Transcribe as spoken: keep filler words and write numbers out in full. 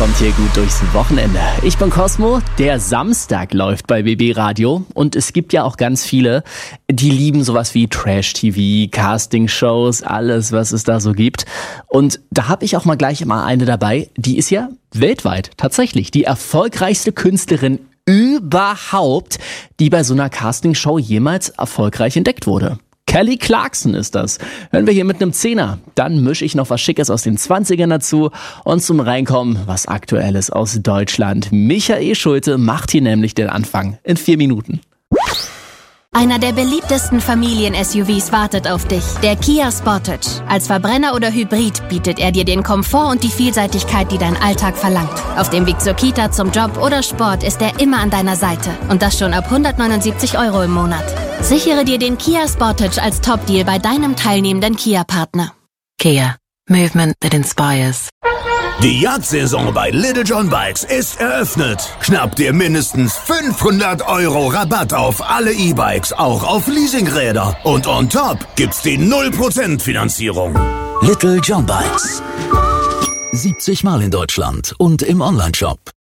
kommt hier gut durchs Wochenende. Ich bin Cosmo, der Samstag läuft bei B B Radio und es gibt ja auch ganz viele, die lieben sowas wie Trash-T V, Castingshows, alles, was es da so gibt. Und da habe ich auch mal gleich mal eine dabei, die ist ja weltweit tatsächlich die erfolgreichste Künstlerin überhaupt, die bei so einer Castingshow jemals erfolgreich entdeckt wurde. Kelly Clarkson ist das. Hören wir hier mit einem Zehner. Dann mische ich noch was Schickes aus den zwanzigern dazu und zum Reinkommen was Aktuelles aus Deutschland. Michael Schulte macht hier nämlich den Anfang in vier Minuten. Einer der beliebtesten Familien-S U Vs wartet auf dich, der Kia Sportage. Als Verbrenner oder Hybrid bietet er dir den Komfort und die Vielseitigkeit, die dein Alltag verlangt. Auf dem Weg zur Kita, zum Job oder Sport ist er immer an deiner Seite. Und das schon ab hundertneunundsiebzig Euro im Monat. Sichere dir den Kia Sportage als Top-Deal bei deinem teilnehmenden Kia-Partner. Kia. Movement that inspires. Die Jagdsaison bei Little John Bikes ist eröffnet. Schnapp dir mindestens fünfhundert Euro Rabatt auf alle E-Bikes, auch auf Leasingräder. Und on top gibt's die null Prozent Finanzierung. Little John Bikes. siebzig Mal in Deutschland und im Onlineshop.